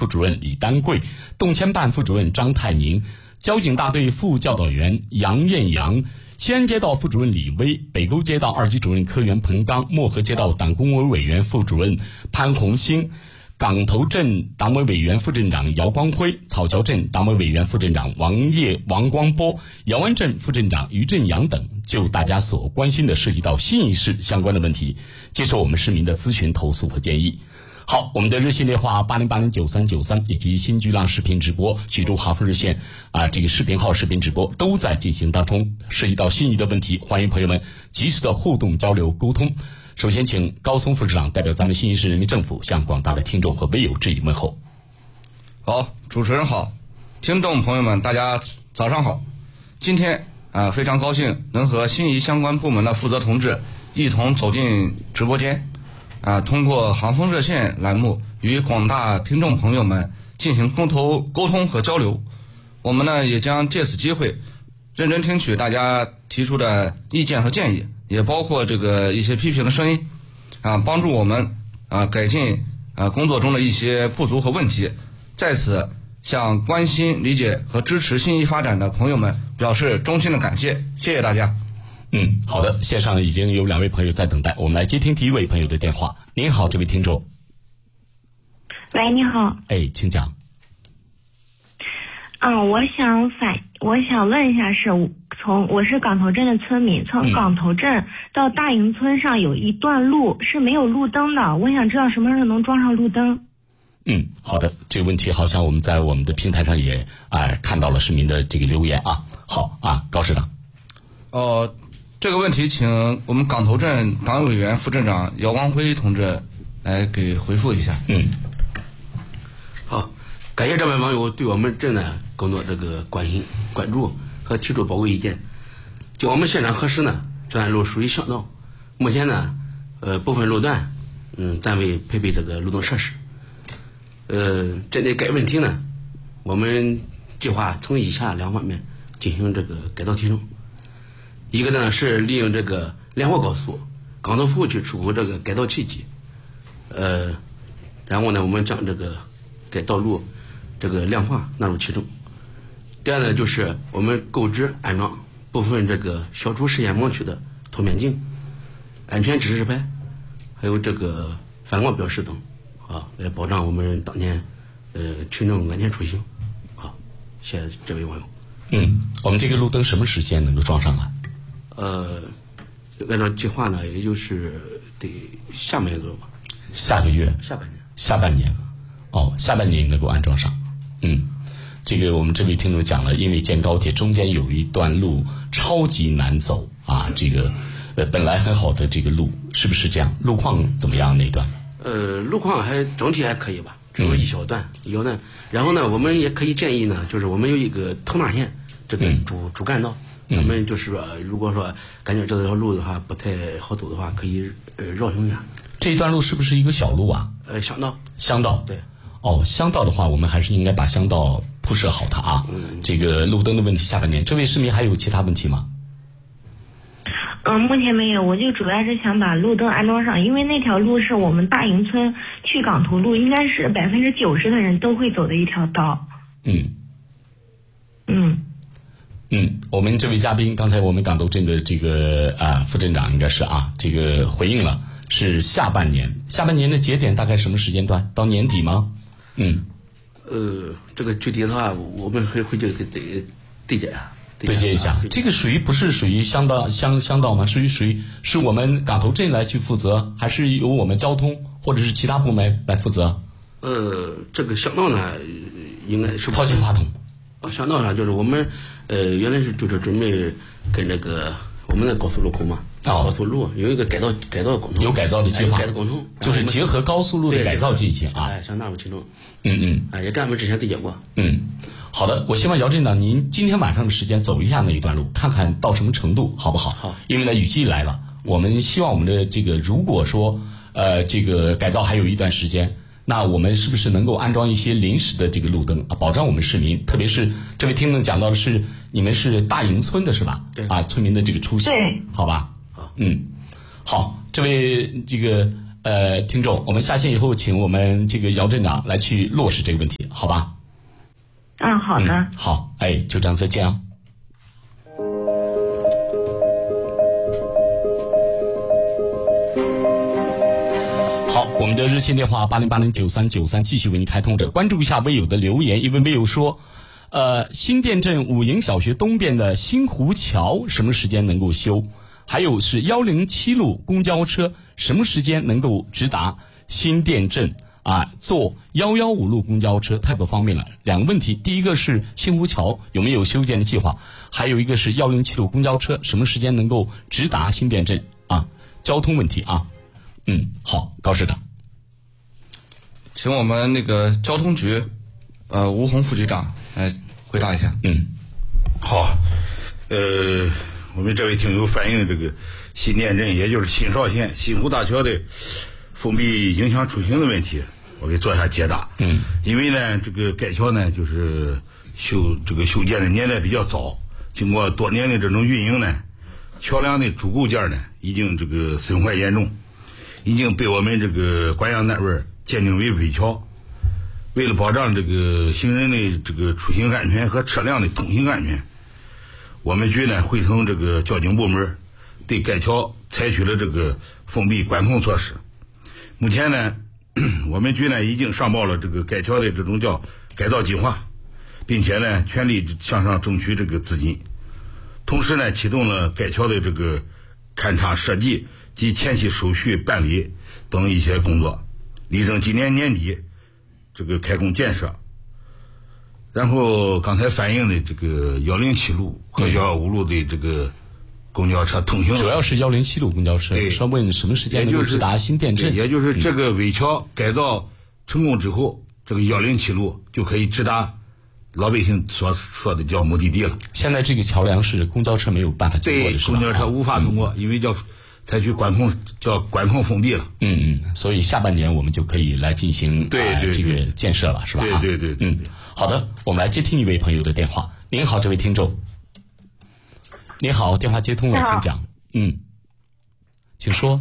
副主任李丹贵，动迁办副主任张泰宁，交警大队副教导员杨艳阳，西安街道副主任李威，北沟街道2级主任科员彭刚，漠河街道党工委委员副主任潘红星，港头镇党委委员副镇长姚光辉，草桥镇党委委员副镇长王光波，姚湾镇副镇长于振阳等，就大家所关心的涉及到新一市相关的问题，接受我们市民的咨询、投诉和建议。好，我们的热线电话80809393以及新巨浪视频直播、徐州哈佛热线这个视频号视频直播都在进行当中，涉及到心仪的问题，欢迎朋友们及时的互动交流沟通。首先请高松副市长代表咱们新一市人民政府向广大的听众和微友致以问候。 好，主持人好，听众朋友们大家早上好。今天非常高兴能和心仪相关部门的负责同志一同走进直播间，通过航风热线栏目与广大听众朋友们进行沟通和交流。我们呢也将借此机会认真听取大家提出的意见和建议，也包括这个一些批评的声音，帮助我们改进工作中的一些不足和问题。在此向关心、理解和支持心仪发展的朋友们表示衷心的感谢，谢谢大家。 好的，线上已经有2位朋友在等待，我们来接听第一位朋友的电话。您好，这位听众。 喂，你好。 请讲。 我想问一下，我是港头镇的村民，从港头镇到大营村上有一段路是没有路灯的，我想知道什么时候能装上路灯。 好的，这个问题好像我们在我们的平台上也看到了市民的这个留言啊。好高市长。 这个问题请我们港头镇党委委员副镇长姚光辉同志来给回复一下。 好，感谢这位网友对我们镇的工作这个关心、关注和提出宝贵意见。就我们现场核实呢，这段路属于乡道，目前呢，部分路段，暂未配备这个路灯设施。针对该问题呢，我们计划从以下2方面进行这个改造提升。一个呢是利用这个莲花高速港头服务区出口这个改造契机，然后呢我们将这个该道路这个量化纳入其中。第二呢就是我们购置安装部分这个消除视线盲区的透面镜、安全指示牌，还有这个反光标识等，来保障我们当年群众安全出行。好，谢谢这位网友。 我们这个路灯什么时间能够装上来？ 按照计划呢，也就是得下半年左右吧。 下个月？ 下半年。 下半年。下半年能够安装上。这个我们这位听众讲了，因为建高铁中间有一段路超级难走这个本来很好的这个路，是不是这样？路况怎么样那段？ 路况整体还可以吧，只有一小段有呢。然后呢，我们也可以建议呢，就是我们有一个腾达线这个主干道。我们就是说，如果说感觉这条路的话不太好走的话，可以绕行一下。 这一段路是不是一个小路啊？ 乡道。对。 乡道的话，我们还是应该把乡道铺设好它这个路灯的问题，下半年。这位市民还有其他问题吗？ 目前没有，我就主要是想把路灯安装上，因为那条路是我们大营村去港头路，应该是90%的人都会走的一条道。 我们这位嘉宾，刚才我们港头镇的这个副镇长应该是这个回应了，是下半年。下半年的节点大概什么时间段？到年底吗？ 这个具体的话，我们回去得对接一下。 这个不是属于乡道吗？是我们港头镇来去负责，还是由我们交通或者是其他部门来负责？ 这个乡道呢，应该是抛弃话筒。 乡道上就是我们原来就是准备跟这个我们的高速路口嘛，高速路有一个改造工程， 有改造的计划， 改造工程就是结合高速路的改造进行想纳入其中。也跟我们之前对接过。 好的，我希望姚镇长您今天晚上的时间走一下那一段路，看看到什么程度，好不好？ 好。 因为呢雨季来了，我们希望我们的这个如果说这个改造还有一段时间，那我们是不是能够安装一些临时的这个路灯保障我们市民，特别是这位听众讲到的是你们是大营村的是吧？ 对。 村民的这个出行， 对， 好吧？ 好。 好，这位这个听众，我们下线以后，请我们这个姚镇长来去落实这个问题，好吧？ 好的。 好，就这样，再见啊。好，我们的热线电话80809393继续为您开通着，关注一下微友的留言。一位微友说，新店镇武营小学东边的新湖桥什么时间能够修？还有是107路公交车什么时间能够直达新店镇？坐115路公交车太不方便了。两个问题，第一个是新湖桥有没有修建的计划，还有一个是107路公交车什么时间能够直达新店镇交通问题啊。好，高市长， 请我们那个交通局吴红副局长来回答一下。 好，我们这位听友反映这个新店镇，也就是新邵县新湖大桥的封闭影响出行的问题，我给做一下解答。因为呢，这个该桥呢，就是修建的年代比较早，经过多年的这种运营呢，桥梁的主构件呢，已经这个损坏严重，已经被我们这个管辖单位鉴定为危桥。为了保障这个行人的这个出行安全和车辆的通行安全，我们局呢会同这个交警部门对该桥采取了这个封闭管控措施。目前呢，我们局呢已经上报了这个该桥的这种叫改造计划，并且呢全力向上争取这个资金，同时呢启动了该桥的这个勘察设计及前期手续办理等一些工作，力争今年年底这个开工建设。然后刚才反映的这个107路和115路的这个公交车通行， 主要是107路公交车，是问什么时间能够直达新店镇？ 也就是这个危桥改造成功之后，这个107路就可以直达老百姓所说的叫目的地了。 现在这个桥梁是公交车没有办法经过的，是吧？ 公交车无法通过，因为叫采取管控封闭了。 所以下半年我们就可以来进行这个建设了，是吧？ 对。 好的，我们来接听一位朋友的电话。您好，这位听众。您好，电话接通了，请讲。请说。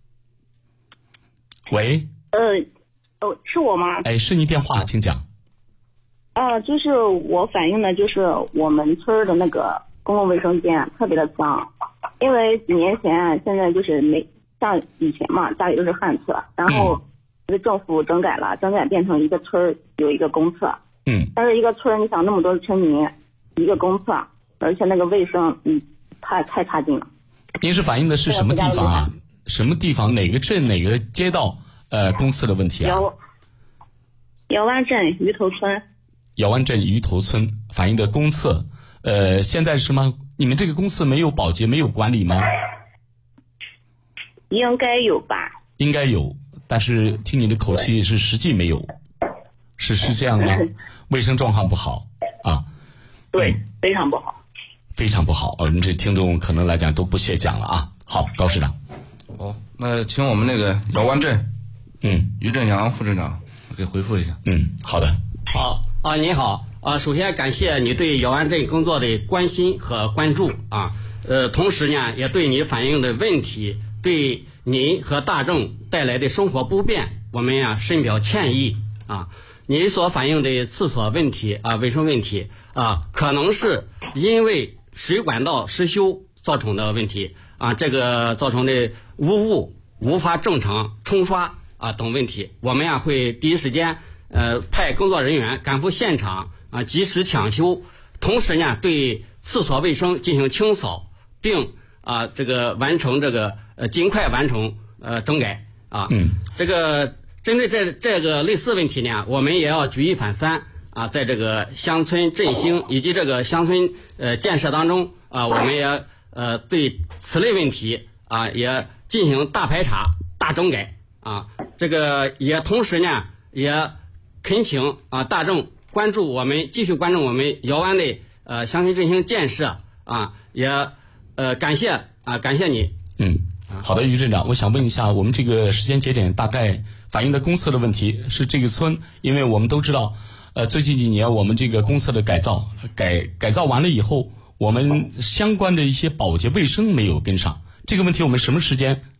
喂。 是我吗？ 是您电话，请讲。 就是我反映的，就是我们村的那个公共卫生间特别的脏，因为几年前现在就是没像以前嘛，家里都是旱厕，然后这个政府整改变成一个村有一个公厕。但是一个村你想那么多村民，一个公厕，而且那个卫生太差劲了。您是反映的是什么地方啊？什么地方？哪个镇哪个街道公厕的问题啊？姚湾镇鱼头村。 姚湾镇鱼头村反映的公厕，现在是吗？你们这个公厕没有保洁没有管理吗？ 应该有吧。应该有，但是听你的口气是实际没有，是这样吗？卫生状况不好啊？对，非常不好。非常不好，我们这听众可能来讲都不屑讲了啊。好，高市长。 那请我们那个姚湾镇，于振阳副镇长给回复一下。 好的。 好您好首先感谢你对姚湾镇工作的关心和关注同时呢，也对你反映的问题，对您和大众带来的生活不便，我们深表歉意你所反映的厕所问题卫生问题可能是因为水管道失修造成的问题这个造成的污物无法正常冲刷等问题，我们会第一时间派工作人员赶赴现场及时抢修，同时呢对厕所卫生进行清扫，并这个完成这个尽快完成整改这个针对这个类似问题呢，我们也要举一反三在这个乡村振兴以及这个乡村建设当中我们也对此类问题也进行大排查大整改这个也同时呢也恳请大众继续关注我们姚湾的乡村振兴建设也感谢你。 好的，于镇长，我想问一下，我们这个时间节点大概反映的公厕的问题是这个村，因为我们都知道最近几年我们这个公厕的改造完了以后，我们相关的一些保洁卫生没有跟上，这个问题我们什么时间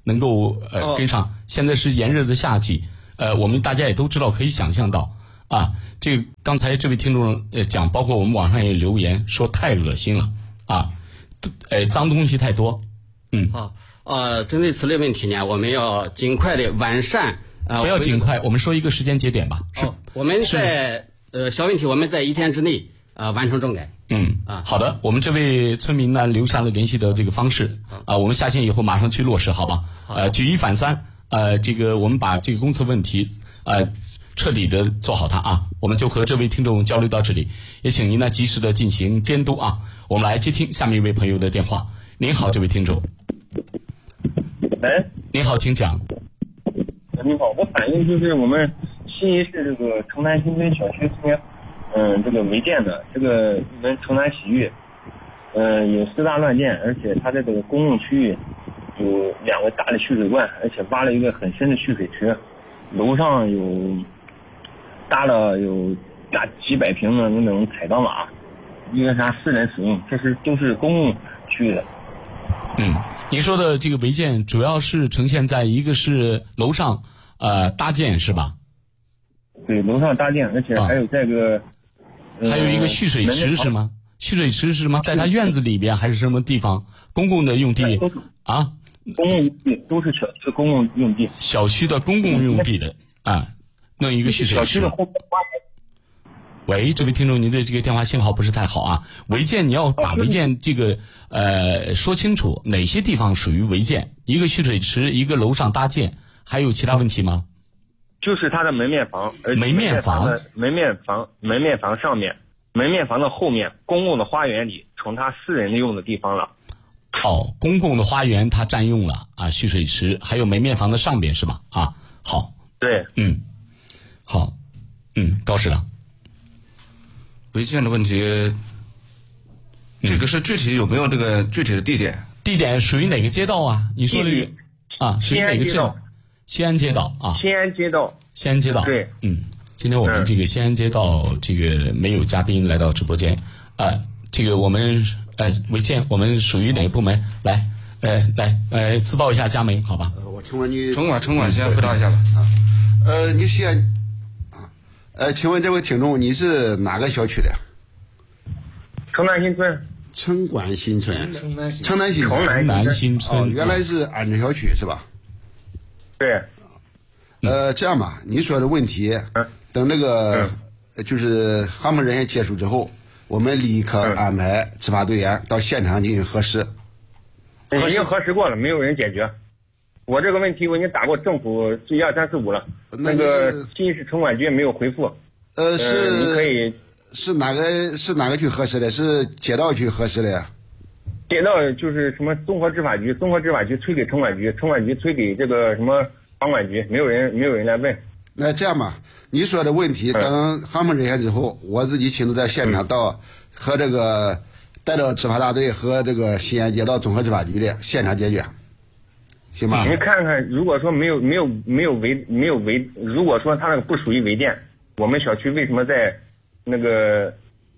能够跟上。现在是炎热的夏季，我们大家也都知道，可以想象到啊，这个刚才这位听众讲，包括我们网上也留言说太恶心了啊，脏东西太多。 好，针对此类问题呢，我们要尽快的完善。 不要尽快，我们说一个时间节点吧。 我们在小问题，我们在1天之内完成整改。 好的，我们这位村民呢留下了联系的这个方式我们下线以后马上去落实，好吧？举一反三，这个我们把这个公厕问题彻底的做好它啊。我们就和这位听众交流到这里，也请您呢及时的进行监督啊。我们来接听下面一位朋友的电话。您好，这位听众。 喂， 您好，请讲。 您好，我反映就是我们新沂市这个城南新村小区这边，这个违建的这个我们城南洗浴，有4大乱建，而且它的这个公共区域有2个大的蓄水罐，而且挖了一个很深的蓄水池，楼上有搭了有几百平的那种踩缸瓦，一个啥私人使用，这是都是公共区域的。 您说的这个违建主要是呈现在一个是楼上搭建是吧？ 对，楼上搭建，而且还有这个， 还有一个蓄水池是吗？蓄水池是什么？在他院子里边还是什么地方？公共的用地啊？ 公共用地都是小区公共用地。 小区的公共用地的弄一个蓄水池。小区的后面花园。喂，这位听众，您的这个电话信号不是太好啊。违建你要把违建这个说清楚，哪些地方属于违建？一个蓄水池，一个楼上搭建，还有其他问题吗？ 就是它的门面房， 门面房上面，门面房的后面，公共的花园里成他私人用的地方了。 公共的花园他占用了蓄水池，还有门面房的上边是吧？好。 对。 好。高市长。 违建的问题，这个是具体有没有这个具体的地点？ 地点属于哪个街道啊？你说的属于哪个镇？西安街道啊。 西安街道。对。 今天我们这个西安街道这个没有嘉宾来到直播间这个我们违建我们属于哪个部门？来自报一下家门，好吧？ 我请问你城管先回答一下吧。 你西安请问这位听众，你是哪个小区的？ 城南新村。 城南新村。 城南新村。 原来是安置小区是吧？ 对。 这样吧，你说的问题，等这个就是航空人员结束之后，我们立刻安排执法队员到现场进行核实。 已经核实过了，没有人解决。我这个问题我已经打过政府1、2、3、4、5了，那个新沂市城管局没有回复。你可以是哪个去核实的？是街道去核实的呀？ 街道就是什么综合执法局推给城管局，城管局推给这个什么房管局，没有人来问。 那这样吧，你说的问题等航空人员之后，我自己亲自在现场和这个带到执法大队和这个西安街道综合执法局的现场解决。行吧？ 你看看，如果说没有违，如果说他那个不属于违建，我们小区为什么在那个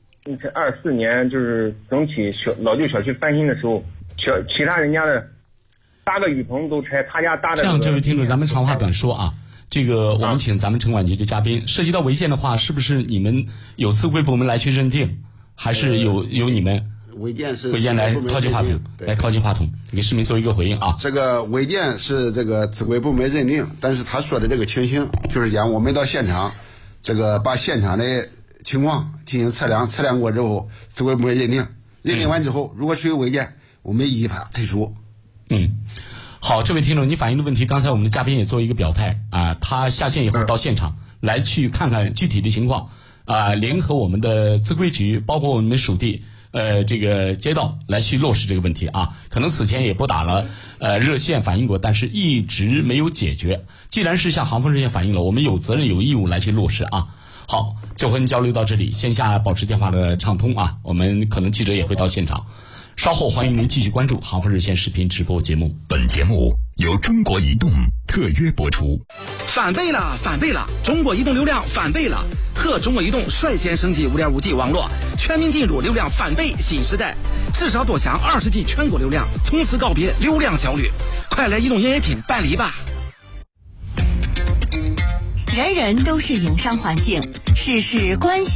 24年就是整体老旧小区翻新的时候，其他人家的搭个雨棚都拆，他家搭的。 这样，这位听众，咱们长话短说这个我们请咱们城管局的嘉宾，涉及到违建的话，是不是你们有自规部门来去认定，还是有你们？ 违建来靠近话筒，给市民做一个回应这个违建是这个自规部门认定，但是他说的这个情形，就是讲我们到现场，这个把现场的情况进行测量过之后，自规部门认定完之后，如果属于违建，我们依法退出。 好，这位听众，你反映的问题，刚才我们的嘉宾也做一个表态他下线以后到现场来去看看具体的情况联合我们的自规局，包括我们属地。这个街道来去落实这个问题可能此前也拨打了热线反映过，但是一直没有解决。既然是向航空人员反映了，我们有责任有义务来去落实好，就和您交流到这里，线下保持电话的畅通我们可能记者也会到现场。稍后欢迎您继续关注航空热线视频直播节目。 本节目由中国移动特约播出。 翻倍了，翻倍了！中国移动流量翻倍了，和中国移动率先升级 5.5G 网络，全面进入流量翻倍新时代，至少多享20G 全国流量，从此告别流量焦虑。快来移动营业厅办理吧！ 人人都是营商环境，事事关系。